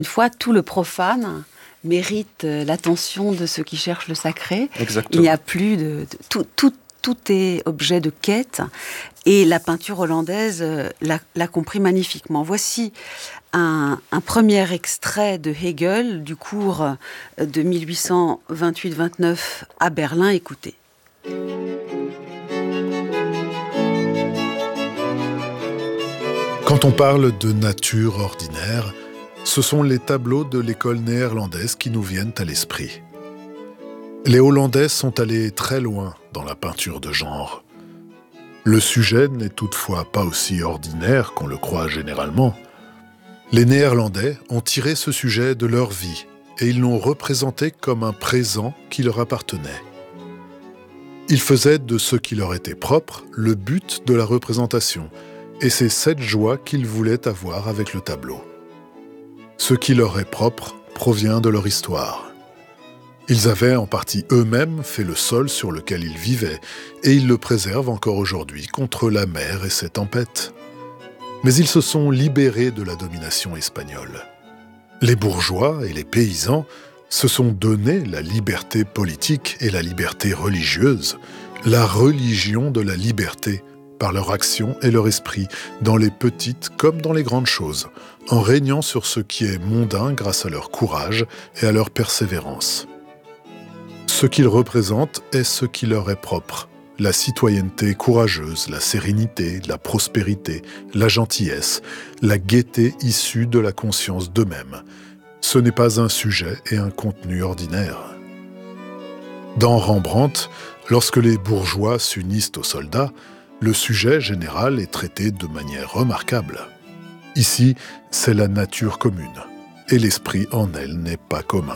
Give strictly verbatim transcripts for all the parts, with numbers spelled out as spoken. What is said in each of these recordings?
Une fois, tout le profane mérite l'attention de ceux qui cherchent le sacré. Exactement. Il n'y a plus de... de tout, tout, tout est objet de quête. Et la peinture hollandaise l'a, l'a compris magnifiquement. Voici un, un premier extrait de Hegel du cours de mille huit cent vingt-huit vingt-neuf à Berlin. Écoutez. Quand on parle de nature ordinaire, ce sont les tableaux de l'école néerlandaise qui nous viennent à l'esprit. Les Hollandais sont allés très loin dans la peinture de genre. Le sujet n'est toutefois pas aussi ordinaire qu'on le croit généralement. Les Néerlandais ont tiré ce sujet de leur vie et ils l'ont représenté comme un présent qui leur appartenait. Ils faisaient de ce qui leur était propre le but de la représentation, et c'est cette joie qu'ils voulaient avoir avec le tableau. Ce qui leur est propre provient de leur histoire. Ils avaient en partie eux-mêmes fait le sol sur lequel ils vivaient, et ils le préservent encore aujourd'hui contre la mer et ses tempêtes. Mais ils se sont libérés de la domination espagnole. Les bourgeois et les paysans se sont donné la liberté politique et la liberté religieuse, la religion de la liberté, par leur action et leur esprit, dans les petites comme dans les grandes choses, en régnant sur ce qui est mondain grâce à leur courage et à leur persévérance. Ce qu'ils représentent est ce qui leur est propre, la citoyenneté courageuse, la sérénité, la prospérité, la gentillesse, la gaieté issue de la conscience d'eux-mêmes. Ce n'est pas un sujet et un contenu ordinaire. Dans Rembrandt, lorsque les bourgeois s'unissent aux soldats, le sujet général est traité de manière remarquable. Ici, c'est la nature commune, et l'esprit en elle n'est pas commun.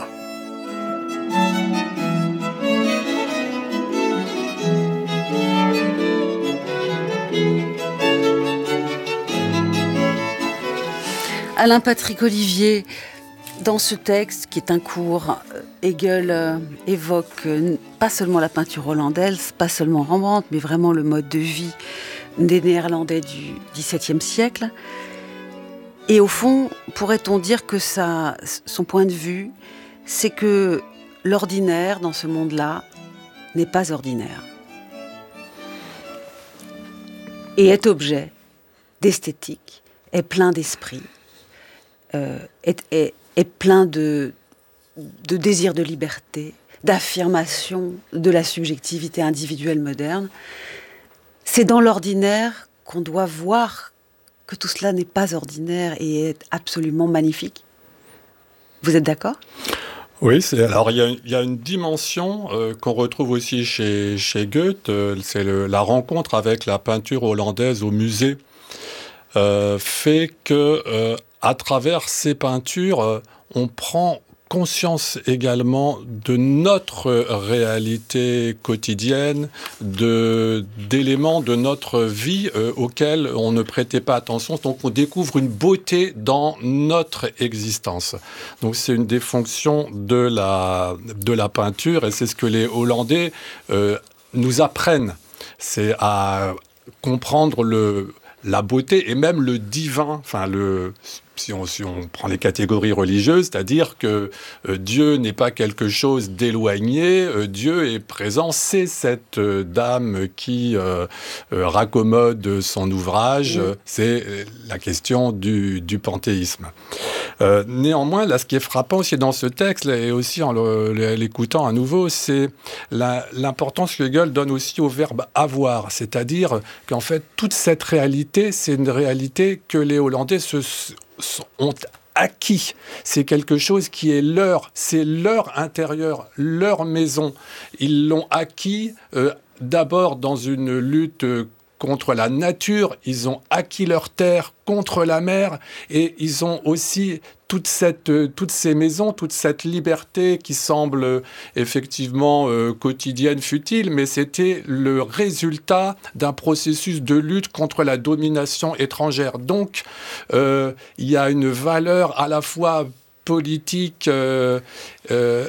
Alain Patrick Olivier, dans ce texte, qui est un cours, Hegel euh, évoque euh, pas seulement la peinture hollandaise, pas seulement Rembrandt, mais vraiment le mode de vie des Néerlandais du dix-septième siècle. Et au fond, pourrait-on dire que ça, son point de vue, c'est que l'ordinaire dans ce monde-là n'est pas ordinaire. Et est objet d'esthétique, est plein d'esprit, euh, est, est est plein de, de désir de liberté, d'affirmation de la subjectivité individuelle moderne. C'est dans l'ordinaire qu'on doit voir que tout cela n'est pas ordinaire et est absolument magnifique. Vous êtes d'accord ? Oui, c'est, alors il y a, il y a une dimension euh, qu'on retrouve aussi chez, chez Goethe, euh, c'est le, la rencontre avec la peinture hollandaise au musée, euh, fait que euh, à travers ces peintures, euh, on prend conscience également de notre réalité quotidienne, de, d'éléments de notre vie euh, auxquels on ne prêtait pas attention. Donc on découvre une beauté dans notre existence. Donc c'est une des fonctions de la, de la peinture, et c'est ce que les Hollandais euh, nous apprennent. C'est à comprendre le, la beauté et même le divin, enfin le... Si on, si on prend les catégories religieuses, c'est-à-dire que euh, Dieu n'est pas quelque chose d'éloigné, euh, Dieu est présent, c'est cette euh, dame qui euh, euh, raccommode son ouvrage, euh, c'est euh, la question du, du panthéisme. Euh, néanmoins, là, ce qui est frappant aussi dans ce texte, là, et aussi en le, l'écoutant à nouveau, c'est la, l'importance que Hegel donne aussi au verbe « avoir », c'est-à-dire qu'en fait, toute cette réalité, c'est une réalité que les Hollandais se ont acquis. C'est quelque chose qui est leur, c'est leur intérieur, leur maison. Ils l'ont acquis euh, d'abord dans une lutte euh, contre la nature, ils ont acquis leur terre contre la mer, et ils ont aussi toute cette, euh, toutes ces maisons, toute cette liberté qui semble euh, effectivement euh, quotidienne, futile, mais c'était le résultat d'un processus de lutte contre la domination étrangère. Donc, euh, il y a une valeur à la fois politique euh, euh,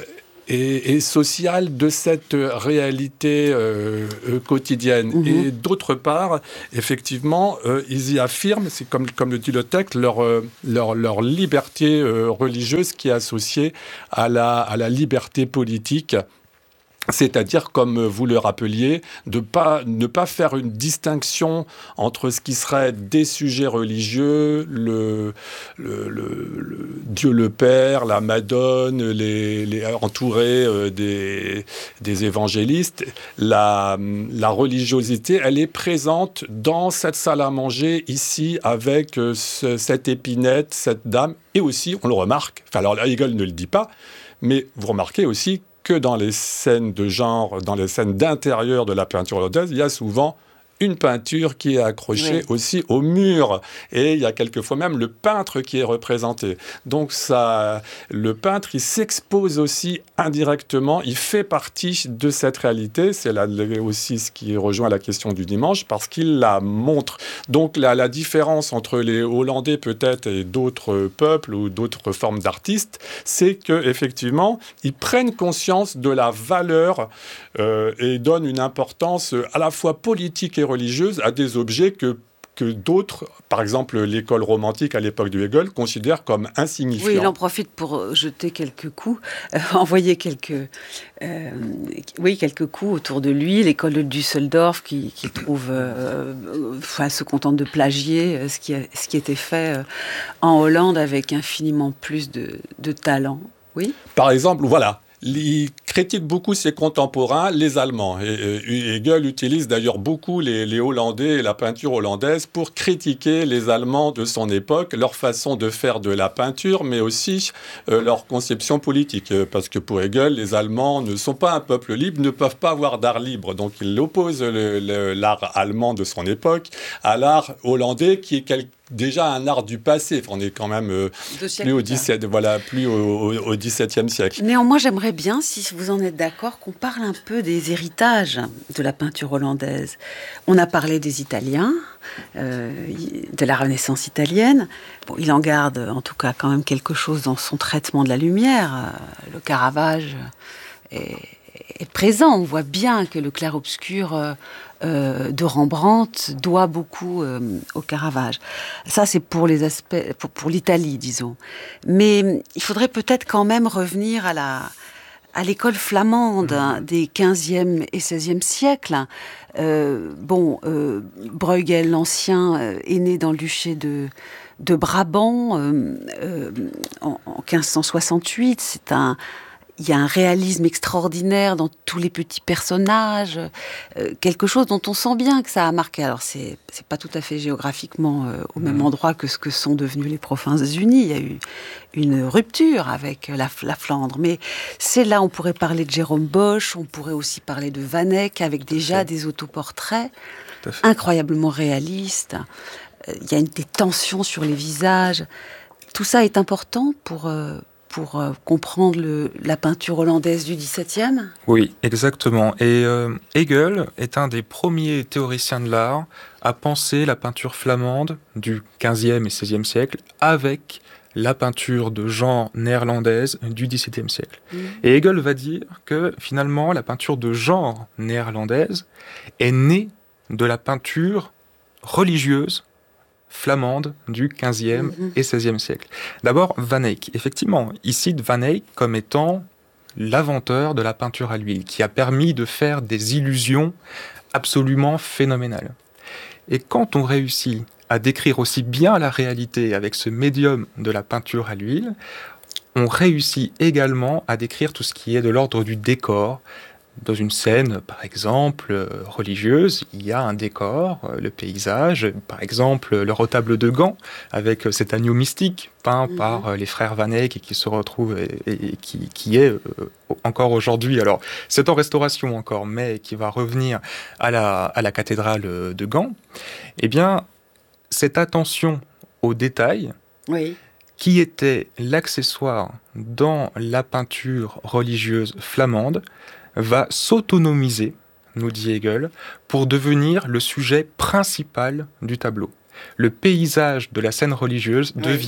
et, et sociale de cette réalité euh, euh, quotidienne. Mmh. Et d'autre part, effectivement, euh, ils y affirment, c'est comme, comme le dit le texte, leur, euh, leur, leur liberté euh, religieuse qui est associée à la, à la liberté politique. C'est-à-dire, comme vous le rappeliez, de pas, ne pas faire une distinction entre ce qui serait des sujets religieux, le, le, le, le Dieu le Père, la Madone, les, les entourés euh, des, des évangélistes. La, la religiosité, elle est présente dans cette salle à manger, ici, avec euh, ce, cette épinette, cette dame, et aussi, on le remarque, enfin alors Hegel ne le dit pas, mais vous remarquez aussi que dans les scènes de genre, dans les scènes d'intérieur de la peinture hollandaise, il y a souvent une peinture qui est accrochée oui. aussi au mur. Et il y a quelquefois même le peintre qui est représenté. Donc ça, le peintre, il s'expose aussi indirectement, il fait partie de cette réalité. C'est là aussi ce qui rejoint la question du dimanche, parce qu'il la montre. Donc la, la différence entre les Hollandais peut-être et d'autres peuples ou d'autres formes d'artistes, c'est qu'effectivement, ils prennent conscience de la valeur euh, et donnent une importance à la fois politique et religieuse à des objets que, que d'autres, par exemple l'école romantique à l'époque de Hegel, considèrent comme insignifiants. Oui, il en profite pour jeter quelques coups, euh, envoyer quelques, euh, oui, quelques coups autour de lui. L'école de Düsseldorf qui, qui trouve, euh, enfin, se contente de plagier ce qui, a, ce qui était fait en Hollande avec infiniment plus de, de talent. Oui. Par exemple, voilà. Il critique beaucoup ses contemporains, les Allemands. Et, et Hegel utilise d'ailleurs beaucoup les, les Hollandais et la peinture hollandaise pour critiquer les Allemands de son époque, leur façon de faire de la peinture, mais aussi euh, leur conception politique. Parce que pour Hegel, les Allemands ne sont pas un peuple libre, ne peuvent pas avoir d'art libre. Donc il oppose le, le, l'art allemand de son époque à l'art hollandais qui est quelque déjà un art du passé. On est quand même euh, plus, au dix-septième, voilà, plus au, au, au dix-septième siècle. Néanmoins, j'aimerais bien, si vous en êtes d'accord, qu'on parle un peu des héritages de la peinture hollandaise. On a parlé des Italiens, euh, de la Renaissance italienne. Bon, il en garde en tout cas quand même quelque chose dans son traitement de la lumière. Euh, le Caravage est, est présent. On voit bien que le clair-obscur euh, Euh, de Rembrandt doit beaucoup euh, au Caravage. Ça, c'est pour les aspects, pour, pour l'Italie, disons. Mais il faudrait peut-être quand même revenir à la, à l'école flamande hein, des quinzième et seizième siècles. Euh, bon, euh, Bruegel l'Ancien euh, est né dans le duché de, de Brabant euh, euh, en, en quinze cent soixante-huit. C'est un Il y a un réalisme extraordinaire dans tous les petits personnages, euh, quelque chose dont on sent bien que ça a marqué. Alors, c'est, c'est pas tout à fait géographiquement euh, au même endroit que ce que sont devenus les Provinces-Unies. Il y a eu une rupture avec la, la Flandre. Mais c'est là, on pourrait parler de Jérôme Bosch, on pourrait aussi parler de Van Eyck, avec déjà des autoportraits incroyablement réalistes. Euh, il y a une, des tensions sur les visages. Tout ça est important pour... Euh, pour euh, comprendre le, la peinture hollandaise du dix-septième ? Oui, exactement. Et euh, Hegel est un des premiers théoriciens de l'art à penser la peinture flamande du quinzième et seizième siècle avec la peinture de genre néerlandaise du dix-septième siècle. Mmh. Et Hegel va dire que finalement la peinture de genre néerlandaise est née de la peinture religieuse flamande du quinzième mmh. et seizième siècle. D'abord, Van Eyck. Effectivement, il cite Van Eyck comme étant l'inventeur de la peinture à l'huile, qui a permis de faire des illusions absolument phénoménales. Et quand on réussit à décrire aussi bien la réalité avec ce médium de la peinture à l'huile, on réussit également à décrire tout ce qui est de l'ordre du décor. Dans une scène, par exemple, euh, religieuse, il y a un décor, euh, le paysage, par exemple, le retable de Gand, avec euh, cet agneau mystique peint mmh. par euh, les frères Van Eyck et qui se retrouve et, et, et qui, qui est euh, encore aujourd'hui, alors c'est en restauration encore, mais qui va revenir à la, à la cathédrale de Gand. Eh bien, cette attention aux détails, oui. qui était l'accessoire dans la peinture religieuse flamande, va s'autonomiser, nous dit Hegel, pour devenir le sujet principal du tableau. Le paysage de la scène religieuse oui. devient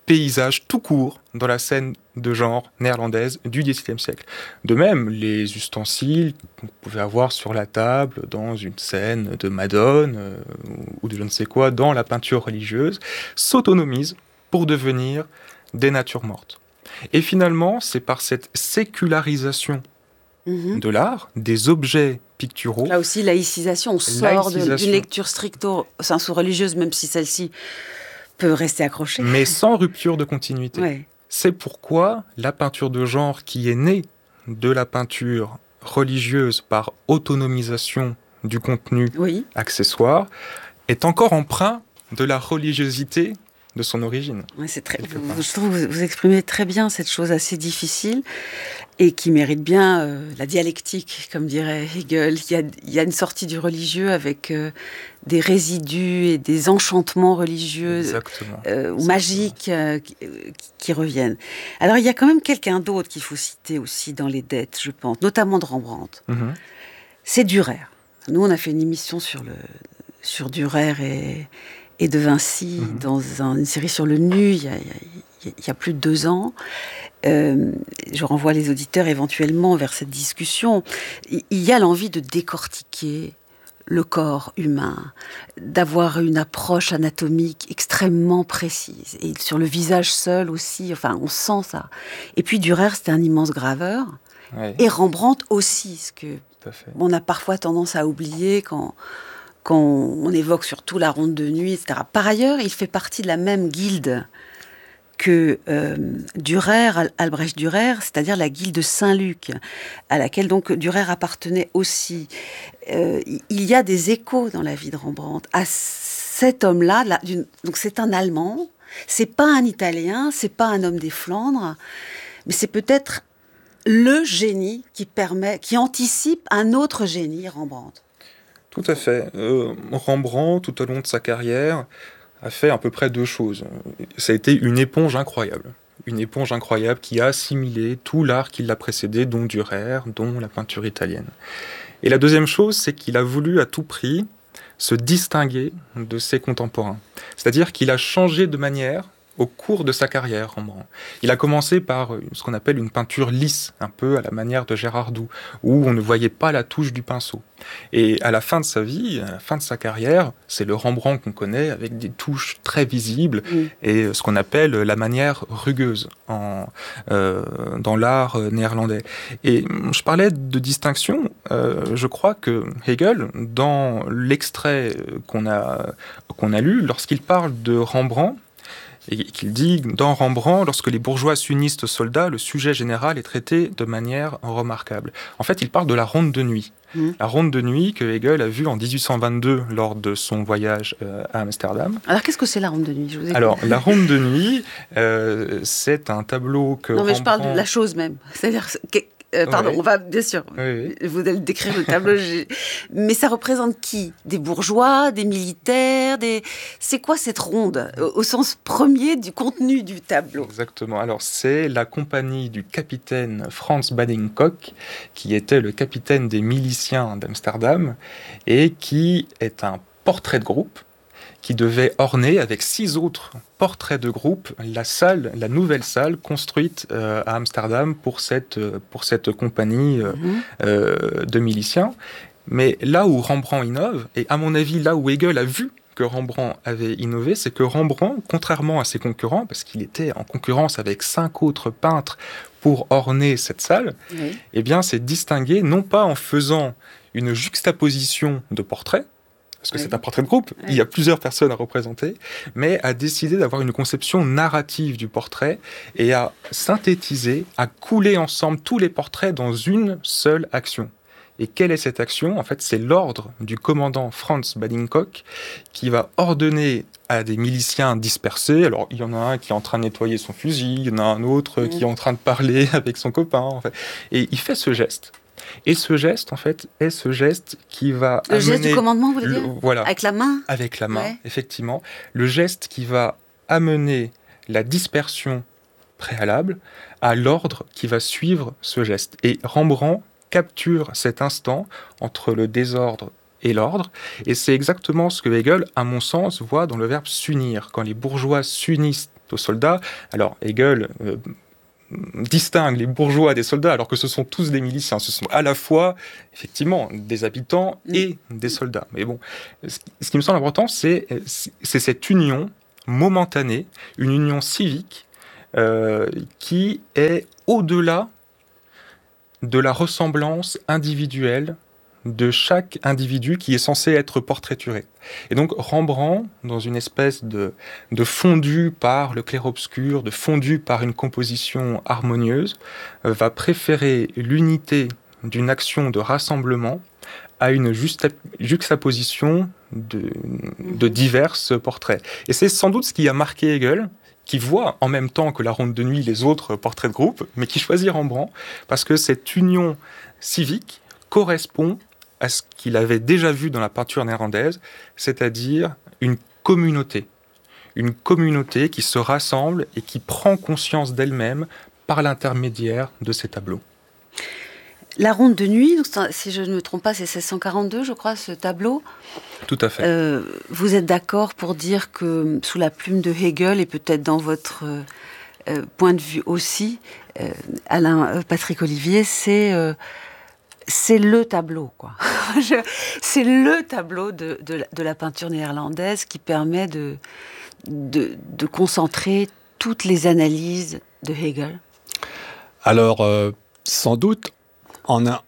paysage tout court dans la scène de genre néerlandaise du dix-septième siècle. De même, les ustensiles qu'on pouvait avoir sur la table dans une scène de Madone euh, ou de je ne sais quoi dans la peinture religieuse s'autonomisent pour devenir des natures mortes. Et finalement, c'est par cette sécularisation mmh. de l'art, des objets picturaux. Là aussi, laïcisation, on sort de, d'une lecture stricto sensu religieuse, même si celle-ci peut rester accrochée. Mais sans rupture de continuité. Ouais. C'est pourquoi la peinture de genre qui est née de la peinture religieuse par autonomisation du contenu oui. accessoire est encore empreint de la religiosité de son origine. Ouais, c'est très, vous, je trouve que vous, vous exprimez très bien cette chose assez difficile et qui mérite bien euh, la dialectique, comme dirait Hegel. Il y a, il y a une sortie du religieux avec euh, des résidus et des enchantements religieux euh, ou magiques euh, qui, qui reviennent. Alors, il y a quand même quelqu'un d'autre qu'il faut citer aussi dans les dettes, je pense, notamment de Rembrandt. Mm-hmm. C'est Dürer. Nous, on a fait une émission sur, le, sur Dürer et... et de Vinci, mmh. dans un, une série sur le nu, il y a, il y a, il y a plus de deux ans. Euh, je renvoie les auditeurs éventuellement vers cette discussion. Il y a l'envie de décortiquer le corps humain, d'avoir une approche anatomique extrêmement précise. Et sur le visage seul aussi, enfin, on sent ça. Et puis Dürer, c'était un immense graveur. Oui. Et Rembrandt aussi, ce que on a parfois tendance à oublier quand... quand on évoque surtout la ronde de nuit, et cetera. Par ailleurs, il fait partie de la même guilde que euh, Dürer, Albrecht Dürer, c'est-à-dire la guilde Saint-Luc, à laquelle donc Dürer appartenait aussi. Euh, il y a des échos dans la vie de Rembrandt à cet homme-là. Là, donc c'est un Allemand, c'est pas un Italien, c'est pas un homme des Flandres, mais c'est peut-être le génie qui permet, qui anticipe un autre génie, Rembrandt. Tout à fait. Euh, Rembrandt, tout au long de sa carrière, a fait à peu près deux choses. Ça a été une éponge incroyable. Une éponge incroyable qui a assimilé tout l'art qui l'a précédé, dont Dürer, dont la peinture italienne. Et la deuxième chose, c'est qu'il a voulu à tout prix se distinguer de ses contemporains. C'est-à-dire qu'il a changé de manière au cours de sa carrière, Rembrandt. Il a commencé par ce qu'on appelle une peinture lisse, un peu à la manière de Gérard Doux, où on ne voyait pas la touche du pinceau. Et à la fin de sa vie, à la fin de sa carrière, c'est le Rembrandt qu'on connaît, avec des touches très visibles, mmh. et ce qu'on appelle la manière rugueuse en, euh, dans l'art néerlandais. Et je parlais de distinction, euh, je crois que Hegel, dans l'extrait qu'on a, qu'on a lu, lorsqu'il parle de Rembrandt, et qu'il dit, dans Rembrandt, lorsque les bourgeois s'unissent aux soldats, le sujet général est traité de manière remarquable. En fait, il parle de la ronde de nuit. Mmh. La ronde de nuit que Hegel a vue en dix-huit cent vingt-deux lors de son voyage euh, à Amsterdam. Alors, qu'est-ce que c'est la ronde de nuit ? Je vous ai Alors, la ronde de nuit, euh, c'est un tableau que Non, mais Rembrandt... je parle de la chose même. C'est-à-dire... Que... Euh, pardon, ouais. on va bien sûr, oui, oui. vous allez décrire le tableau, mais ça représente qui ? Des bourgeois, des militaires, des... c'est quoi cette ronde, au, au sens premier du contenu du tableau ? Exactement, alors c'est la compagnie du capitaine Frans Baddingcock, qui était le capitaine des miliciens d'Amsterdam, et qui est un portrait de groupe, qui devait orner avec six autres portraits de groupe la salle, la nouvelle salle construite euh, à Amsterdam pour cette, pour cette compagnie euh, mmh. euh, de miliciens. Mais là où Rembrandt innove, et à mon avis là où Hegel a vu que Rembrandt avait innové, c'est que Rembrandt, contrairement à ses concurrents, parce qu'il était en concurrence avec cinq autres peintres pour orner cette salle, oui. eh bien, s'est distingué non pas en faisant une juxtaposition de portraits, parce que oui. c'est un portrait de groupe, oui. il y a plusieurs personnes à représenter, mais a décidé d'avoir une conception narrative du portrait et à synthétiser, à couler ensemble tous les portraits dans une seule action. Et quelle est cette action ? En fait, c'est l'ordre du commandant Frans Baddingcock qui va ordonner à des miliciens dispersés. Alors, il y en a un qui est en train de nettoyer son fusil, il y en a un autre mmh. qui est en train de parler avec son copain. En fait. Et il fait ce geste. Et ce geste, en fait, est ce geste qui va Le amener... geste du commandement, vous voulez dire ? Voilà. Avec la main ? Avec la main, ouais. effectivement. Le geste qui va amener la dispersion préalable à l'ordre qui va suivre ce geste. Et Rembrandt capture cet instant entre le désordre et l'ordre, et c'est exactement ce que Hegel, à mon sens, voit dans le verbe s'unir. Quand les bourgeois s'unissent aux soldats. Alors Hegel euh, distingue les bourgeois des soldats, alors que ce sont tous des miliciens. Ce sont à la fois, effectivement, des habitants et des soldats. Mais bon, ce qui me semble important, c'est, c'est cette union momentanée, une union civique, euh, qui est au-delà de la ressemblance individuelle de chaque individu qui est censé être portraituré. Et donc Rembrandt, dans une espèce de, de fondu par le clair-obscur, de fondu par une composition harmonieuse, euh, va préférer l'unité d'une action de rassemblement à une juxta- juxtaposition de, de divers portraits. Et c'est sans doute ce qui a marqué Hegel, qui voit en même temps que la Ronde de nuit les autres portraits de groupe, mais qui choisit Rembrandt, parce que cette union civique correspond à ce qu'il avait déjà vu dans la peinture néerlandaise, c'est-à-dire une communauté. Une communauté qui se rassemble et qui prend conscience d'elle-même par l'intermédiaire de ces tableaux. La Ronde de nuit, donc, si je ne me trompe pas, c'est seize cent quarante-deux, je crois, ce tableau. Tout à fait. Euh, vous êtes d'accord pour dire que sous la plume de Hegel, et peut-être dans votre euh, point de vue aussi, euh, Alain euh, Patrick Olivier, c'est... Euh, c'est le tableau, quoi. Je, c'est le tableau de, de, de la peinture néerlandaise qui permet de, de, de concentrer toutes les analyses de Hegel. Alors, euh, sans doute, en un,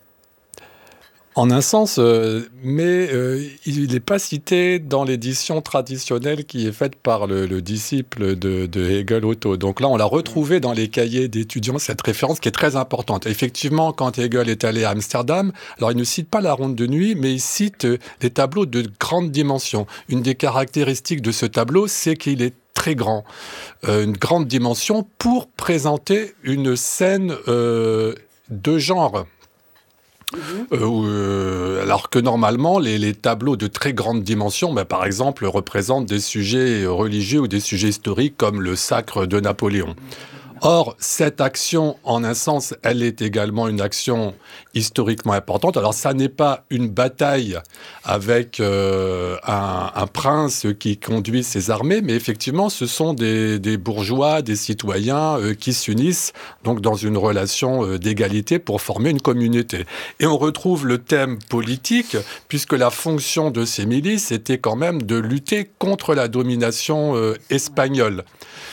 en un sens, euh, mais euh, il n'est pas cité dans l'édition traditionnelle qui est faite par le, le disciple de, de Hegel, Otto. Donc là, on l'a retrouvé dans les cahiers d'étudiants, cette référence qui est très importante. Effectivement, quand Hegel est allé à Amsterdam, alors il ne cite pas la Ronde de nuit, mais il cite des tableaux de grande dimension. Une des caractéristiques de ce tableau, c'est qu'il est très grand, euh, une grande dimension pour présenter une scène euh, de genre. Mmh. Euh, euh, alors que normalement, les, les tableaux de très grande dimension, ben, par exemple, représentent des sujets religieux ou des sujets historiques comme le sacre de Napoléon. Or, cette action, en un sens, elle est également une action historiquement importante. Alors, ça n'est pas une bataille avec euh, un, un prince qui conduit ses armées, mais effectivement, ce sont des, des bourgeois, des citoyens euh, qui s'unissent donc dans une relation euh, d'égalité pour former une communauté. Et on retrouve le thème politique, puisque la fonction de ces milices était quand même de lutter contre la domination euh, espagnole.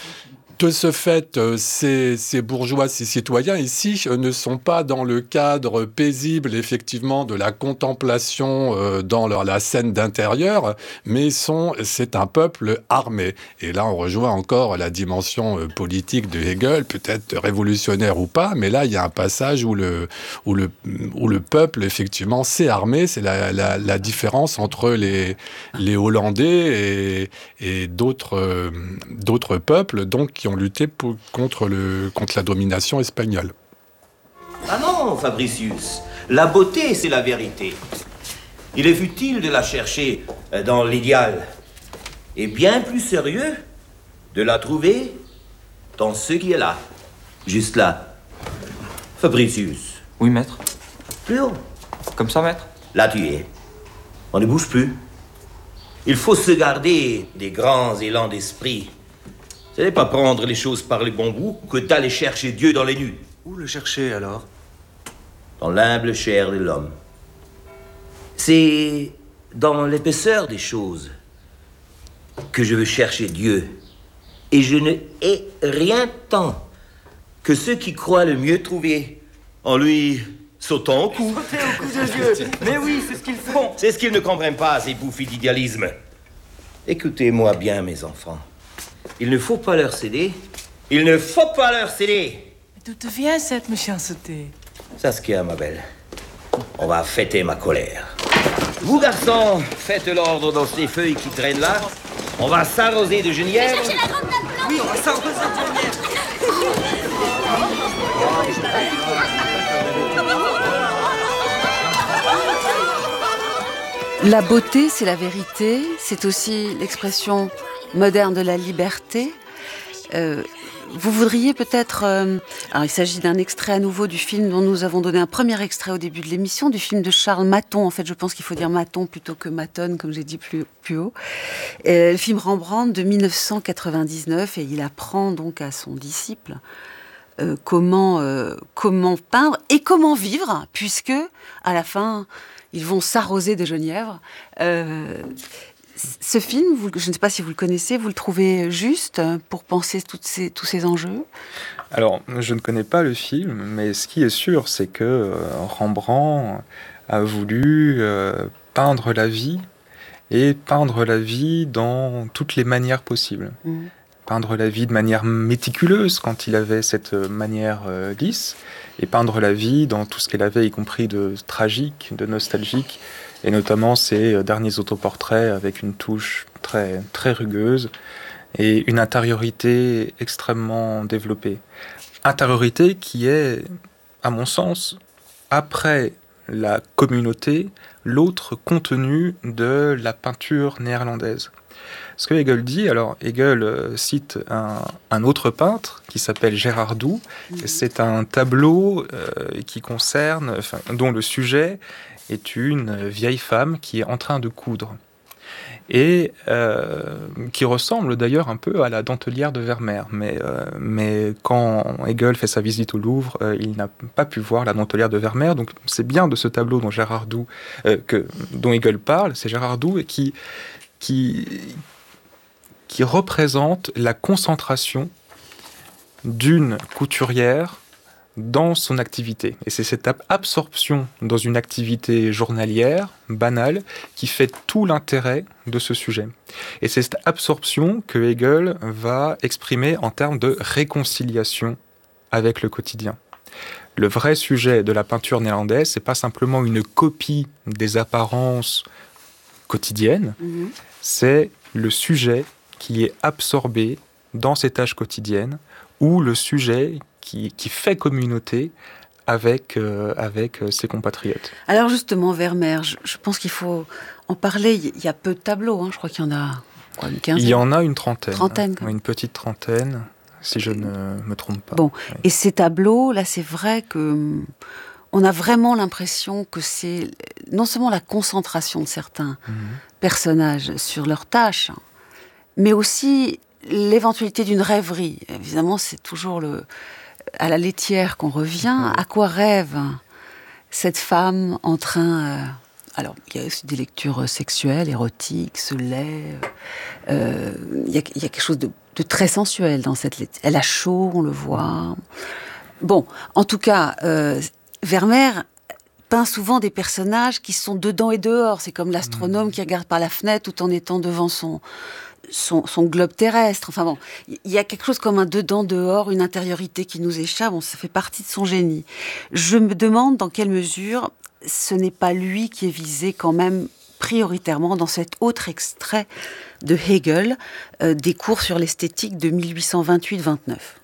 De ce fait, ces, ces bourgeois, ces citoyens ici ne sont pas dans le cadre paisible, effectivement, de la contemplation euh, dans leur, la scène d'intérieur, mais sont, c'est un peuple armé. Et là, on rejoint encore la dimension euh, politique de Hegel, peut-être révolutionnaire ou pas, mais là, il y a un passage où le, où le, où le peuple, effectivement, s'est armé. C'est la, la, la différence entre les, les Hollandais et, et d'autres, euh, d'autres peuples, donc, qui ont lutté pour, contre, le, contre la domination espagnole. Ah non, Fabricius, la beauté, c'est la vérité. Il est futile de la chercher dans l'idéal, et bien plus sérieux de la trouver dans ce qui est là, juste là. Fabricius. Oui, maître. Plus haut. Comme ça, maître. Là, tu es. On ne bouge plus. Il faut se garder des grands élans d'esprit. Ce n'est pas prendre les choses par les bons bouts que d'aller chercher Dieu dans les nues. Où le chercher, alors? Dans l'humble chair de l'homme. C'est dans l'épaisseur des choses que je veux chercher Dieu. Et je ne hais rien tant que ceux qui croient le mieux trouver en lui sautant au cou. Sauter au cou de Dieu. Mais oui, c'est ce qu'ils font. C'est ce qu'ils ne comprennent pas, ces bouffis d'idéalisme. Écoutez-moi bien, mes enfants. Il ne faut pas leur céder. Il ne faut pas leur céder. D'où te vient cette méchanceté? Saskia, ma belle, on va fêter ma colère. Vous, garçons, faites l'ordre dans ces feuilles qui traînent là. On va s'arroser de genièvre. Oui, on va s'arroser de genièvre. La beauté, c'est la vérité. C'est aussi l'expression moderne de la liberté. Euh, vous voudriez peut-être... Euh, alors, il s'agit d'un extrait à nouveau du film dont nous avons donné un premier extrait au début de l'émission, du film de Charles Maton. En fait, je pense qu'il faut dire Maton plutôt que Maton, comme j'ai dit plus, plus haut. Euh, le film Rembrandt de mille neuf cent quatre-vingt-dix-neuf, et il apprend donc à son disciple euh, comment, euh, comment peindre et comment vivre, puisque, à la fin, ils vont s'arroser de genièvre. Euh, Ce film, vous, je ne sais pas si vous le connaissez, vous le trouvez juste pour penser toutes ces, tous ces enjeux ? Alors, je ne connais pas le film, mais ce qui est sûr, c'est que euh, Rembrandt a voulu euh, peindre la vie, et peindre la vie dans toutes les manières possibles. Mmh. Peindre la vie de manière méticuleuse, quand il avait cette manière euh, lisse, et peindre la vie dans tout ce qu'elle avait, y compris de tragique, de nostalgique, et notamment ses derniers autoportraits avec une touche très, très rugueuse et une intériorité extrêmement développée. Intériorité qui est, à mon sens, après la communauté, l'autre contenu de la peinture néerlandaise. Ce que Hegel dit, alors Hegel cite un, un autre peintre qui s'appelle Gérard Doux. C'est un tableau euh, qui concerne, enfin, dont le sujet est une vieille femme qui est en train de coudre et euh, qui ressemble d'ailleurs un peu à la dentelière de Vermeer. Mais, euh, mais quand Hegel fait sa visite au Louvre, euh, il n'a pas pu voir la dentelière de Vermeer. Donc c'est bien de ce tableau dont Gérard Doux, euh, que, dont Hegel parle, c'est Gérard Doux qui, qui, qui représente la concentration d'une couturière dans son activité. Et c'est cette absorption dans une activité journalière, banale, qui fait tout l'intérêt de ce sujet. Et c'est cette absorption que Hegel va exprimer en termes de réconciliation avec le quotidien. Le vrai sujet de la peinture néerlandaise, c'est pas simplement une copie des apparences quotidiennes, mmh. c'est le sujet qui est absorbé dans ses tâches quotidiennes, ou le sujet Qui, qui fait communauté avec, euh, avec ses compatriotes. Alors justement, Vermeer, je, je pense qu'il faut en parler. Il y a peu de tableaux, hein. Je crois qu'il y en a quoi, une quinzaine. Il y en a une trentaine. Trentaine, hein. Une petite trentaine, si je ne me trompe pas. Bon, oui. Et ces tableaux, là, c'est vrai que on a vraiment l'impression que c'est non seulement la concentration de certains mmh. personnages sur leurs tâches, mais aussi l'éventualité d'une rêverie. Évidemment, c'est toujours le à la laitière qu'on revient. À quoi rêve cette femme en train... Euh, alors, il y a aussi des lectures sexuelles, érotiques, ce lait. Euh, il, y a, il y a quelque chose de, de très sensuel dans cette laitière. Elle a chaud, on le voit. Bon, en tout cas, euh, Vermeer peint souvent des personnages qui sont dedans et dehors. C'est comme l'astronome mmh. qui regarde par la fenêtre tout en étant devant son... Son, son globe terrestre. Enfin bon, il y a quelque chose comme un dedans-dehors, une intériorité qui nous échappe. Bon, ça fait partie de son génie. Je me demande dans quelle mesure ce n'est pas lui qui est visé quand même prioritairement dans cet autre extrait de Hegel, euh, des cours sur l'esthétique de mille huit cent vingt-huit vingt-neuf.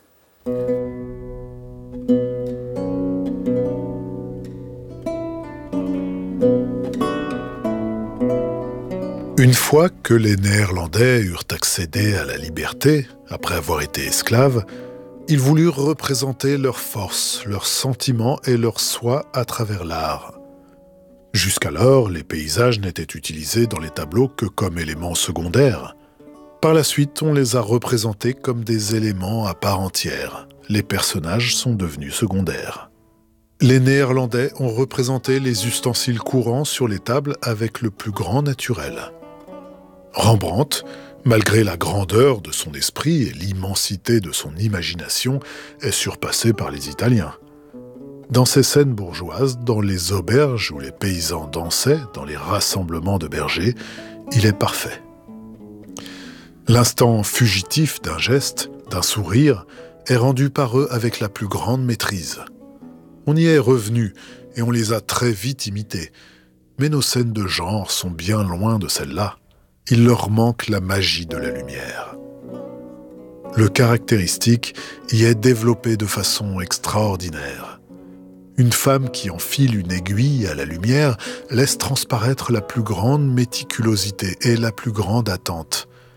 Une fois que les Néerlandais eurent accédé à la liberté, après avoir été esclaves, ils voulurent représenter leur force, leurs sentiments et leur soi à travers l'art. Jusqu'alors, les paysages n'étaient utilisés dans les tableaux que comme éléments secondaires. Par la suite, on les a représentés comme des éléments à part entière. Les personnages sont devenus secondaires. Les Néerlandais ont représenté les ustensiles courants sur les tables avec le plus grand naturel. Rembrandt, malgré la grandeur de son esprit et l'immensité de son imagination, est surpassé par les Italiens. Dans ces scènes bourgeoises, dans les auberges où les paysans dansaient, dans les rassemblements de bergers, il est parfait. L'instant fugitif d'un geste, d'un sourire, est rendu par eux avec la plus grande maîtrise. On y est revenu et on les a très vite imités, mais nos scènes de genre sont bien loin de celles-là. Il leur manque la magie de la lumière. Le caractéristique y est développé de façon extraordinaire. Une femme qui enfile une aiguille à la lumière laisse transparaître la plus grande méticulosité et la plus grande attente.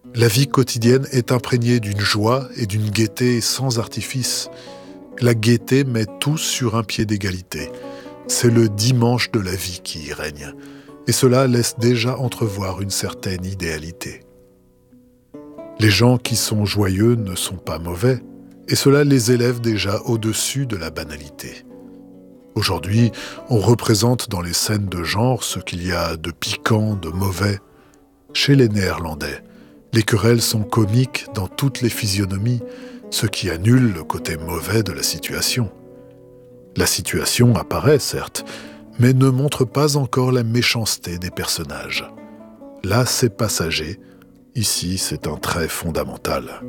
La vie quotidienne est imprégnée d'une joie et d'une gaieté sans artifice. La gaieté met tous sur un pied d'égalité. C'est le dimanche de la vie qui y règne. Et cela laisse déjà entrevoir une certaine idéalité. Les gens qui sont joyeux ne sont pas mauvais, et cela les élève déjà au-dessus de la banalité. Aujourd'hui, on représente dans les scènes de genre ce qu'il y a de piquant, de mauvais. Chez les Néerlandais, les querelles sont comiques dans toutes les physionomies, ce qui annule le côté mauvais de la situation. La situation apparaît, certes, mais ne montre pas encore la méchanceté des personnages. Là, c'est passager. Ici, c'est un trait fondamental.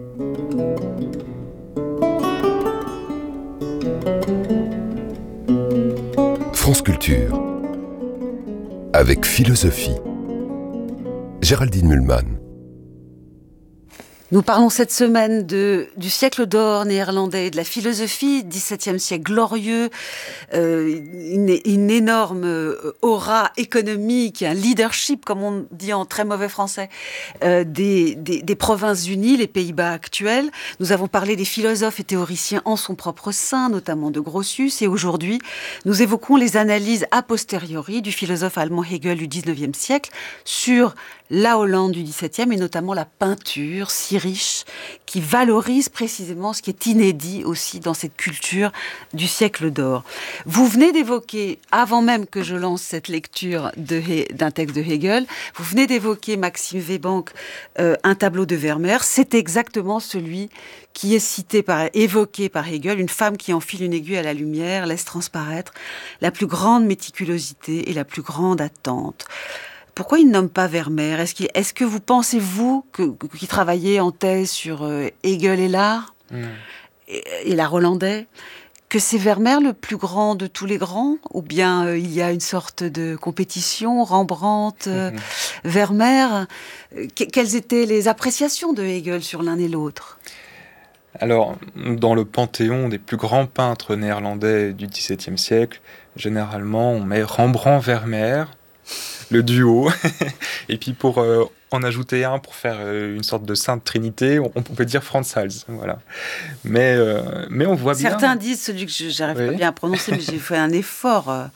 France Culture, avec philosophie. Géraldine Mühlmann. Nous parlons cette semaine de, du siècle d'or néerlandais, de la philosophie, dix-septième siècle glorieux, euh, une, une énorme aura économique, un leadership, comme on dit en très mauvais français, euh, des, des, des Provinces-Unies, les Pays-Bas actuels. Nous avons parlé des philosophes et théoriciens en son propre sein, notamment de Grotius, et aujourd'hui, nous évoquons les analyses a posteriori du philosophe allemand Hegel du dix-neuvième siècle sur la Hollande du dix-septième et notamment la peinture si riche qui valorise précisément ce qui est inédit aussi dans cette culture du siècle d'or. Vous venez d'évoquer, avant même que je lance cette lecture de He- d'un texte de Hegel, vous venez d'évoquer, Maxime Webank, euh, un tableau de Vermeer. C'est exactement celui qui est cité par, évoqué par Hegel, une femme qui enfile une aiguille à la lumière, laisse transparaître la plus grande méticulosité et la plus grande attente. Pourquoi il ne nomme pas Vermeer ? Est-ce, qu'il, est-ce que vous pensez, vous, que, qui travaillez en thèse sur euh, Hegel et l'art, mmh. et, et l'art hollandais, que c'est Vermeer le plus grand de tous les grands ? Ou bien euh, il y a une sorte de compétition, Rembrandt, euh, mmh. Vermeer ? que, Quelles étaient les appréciations de Hegel sur l'un et l'autre ? Alors, dans le panthéon des plus grands peintres néerlandais du dix-septième siècle, généralement, on met Rembrandt-Vermeer, le duo, et puis pour euh, en ajouter un pour faire euh, une sorte de sainte trinité, on, on peut dire Frans Hals, voilà. Mais, euh, mais on voit bien... Certains disent, celui que je n'arrive oui. pas bien à prononcer, mais j'ai fait un effort, euh,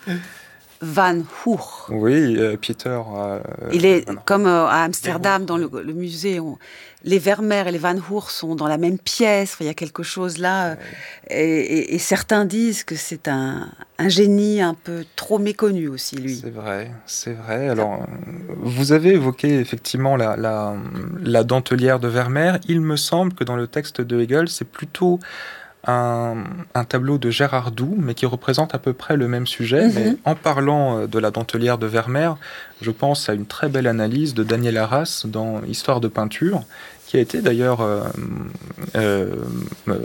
Van Hoer. Oui, euh, Pieter... Euh, Il est non. comme euh, à Amsterdam, dans le, le musée, on, les Vermeer et les Van Hoer sont dans la même pièce, il y a quelque chose là, ouais. et, et, et certains disent que c'est un, un génie un peu trop méconnu aussi, lui. C'est vrai, c'est vrai. Alors, vous avez évoqué effectivement la, la, la dentelière de Vermeer. Il me semble que dans le texte de Hegel, c'est plutôt un, un tableau de Gérard Doux, mais qui représente à peu près le même sujet. Mm-hmm. Mais en parlant de la dentelière de Vermeer, je pense à une très belle analyse de Daniel Arras dans Histoire de peinture, qui a été d'ailleurs... Euh, euh, euh,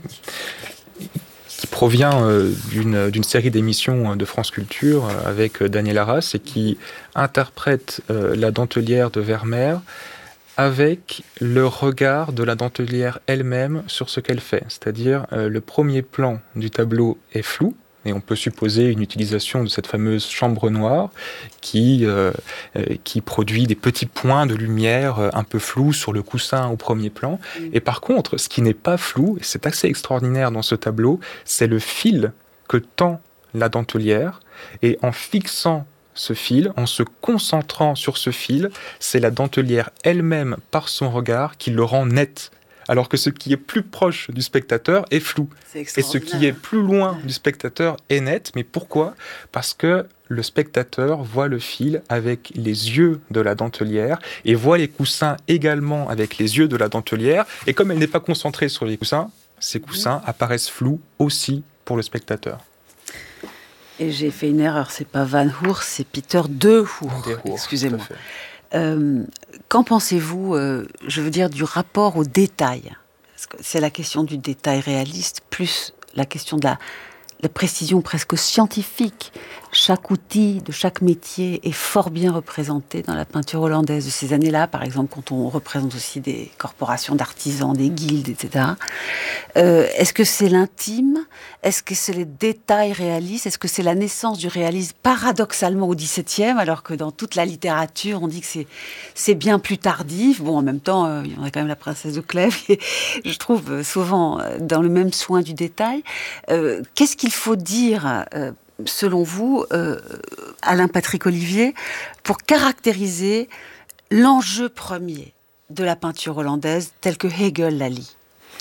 qui provient euh, d'une, d'une série d'émissions de France Culture euh, avec Daniel Arras et qui interprète euh, la dentelière de Vermeer avec le regard de la dentelière elle-même sur ce qu'elle fait. C'est-à-dire, euh, le premier plan du tableau est flou, et on peut supposer une utilisation de cette fameuse chambre noire qui, euh, euh, qui produit des petits points de lumière euh, un peu flous sur le coussin au premier plan. Mmh. Et par contre, ce qui n'est pas flou, et c'est assez extraordinaire dans ce tableau, c'est le fil que tend la dentelière, et en fixant ce fil, en se concentrant sur ce fil, c'est la dentelière elle-même, par son regard, qui le rend net. Alors que ce qui est plus proche du spectateur est flou. Et ce qui est plus loin du spectateur est net. Mais pourquoi ? Parce que le spectateur voit le fil avec les yeux de la dentelière et voit les coussins également avec les yeux de la dentelière. Et comme elle n'est pas concentrée sur les coussins, ces coussins apparaissent flous aussi pour le spectateur. Et j'ai fait une erreur, c'est pas Van Hoer, c'est Pieter de Hoer. Excusez-moi. Euh, qu'en pensez-vous, euh, je veux dire, du rapport au détail ? Parce que c'est la question du détail réaliste, plus la question de la, la précision presque scientifique chaque outil, de chaque métier est fort bien représenté dans la peinture hollandaise de ces années-là. Par exemple, quand on représente aussi des corporations d'artisans, des guildes, et cetera. Euh, est-ce que c'est l'intime? Est-ce que c'est les détails réalistes? Est-ce que c'est la naissance du réalisme paradoxalement au dix-septième, alors que dans toute la littérature, on dit que c'est, c'est bien plus tardif? Bon, en même temps, euh, il y en a quand même la princesse de Clèves, et je trouve souvent dans le même soin du détail. Euh, qu'est-ce qu'il faut dire euh, selon vous, euh, Alain Patrick Olivier, pour caractériser l'enjeu premier de la peinture hollandaise tel que Hegel la lit?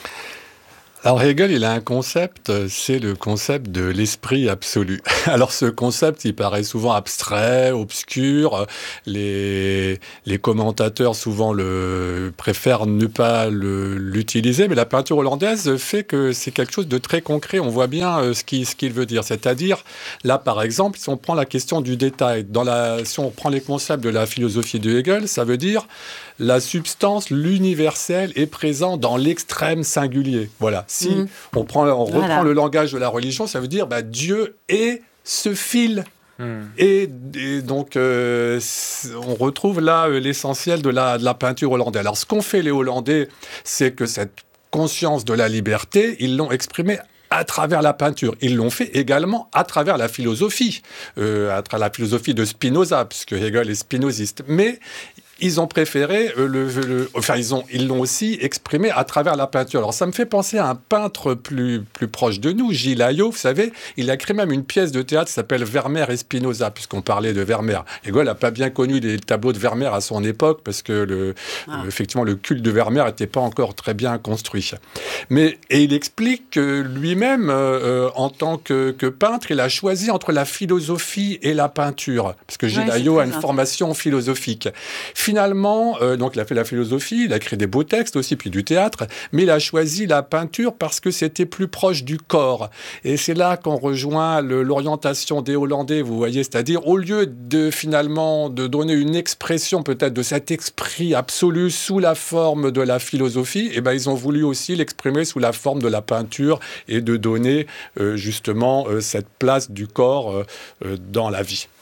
Alors Hegel, il a un concept, c'est le concept de l'esprit absolu. Alors ce concept, il paraît souvent abstrait, obscur. Les, les commentateurs souvent le préfèrent ne pas le, l'utiliser, mais la peinture hollandaise fait que c'est quelque chose de très concret. On voit bien ce qu'il, ce qu'il veut dire. C'est-à-dire, là par exemple, si on prend la question du détail, dans la, si on prend les concepts de la philosophie de Hegel, ça veut dire la substance, l'universel est présent dans l'extrême singulier. Voilà. Si mmh. on, prend, on reprend voilà. le langage de la religion, ça veut dire bah, Dieu est ce fil. Mmh. Et, et donc, euh, on retrouve là euh, l'essentiel de la, de la peinture hollandaise. Alors, ce qu'ont fait les Hollandais, c'est que cette conscience de la liberté, ils l'ont exprimée à travers la peinture. Ils l'ont fait également à travers la philosophie, euh, à travers la philosophie de Spinoza, puisque Hegel est spinoziste. Mais ils ont préféré, euh, le, le, enfin ils ont, ils l'ont aussi exprimé à travers la peinture. Alors ça me fait penser à un peintre plus, plus proche de nous, Gilles Ayot, vous savez, il a créé même une pièce de théâtre qui s'appelle Vermeer et Spinoza, puisqu'on parlait de Vermeer. Hegel n'a pas bien connu les tableaux de Vermeer à son époque, parce que le, ah. euh, effectivement le culte de Vermeer n'était pas encore très bien construit. Mais, et il explique que lui-même, euh, en tant que, que peintre, il a choisi entre la philosophie et la peinture, parce que Gilles ouais, Ayot a une formation philosophique. Finalement, euh, donc il a fait la philosophie, il a créé des beaux textes aussi, puis du théâtre, mais il a choisi la peinture parce que c'était plus proche du corps. Et c'est là qu'on rejoint le, l'orientation des Hollandais, vous voyez, c'est-à-dire au lieu de finalement de donner une expression peut-être de cet esprit absolu sous la forme de la philosophie, eh ben, ils ont voulu aussi l'exprimer sous la forme de la peinture et de donner euh, justement euh, cette place du corps euh, euh, dans la vie.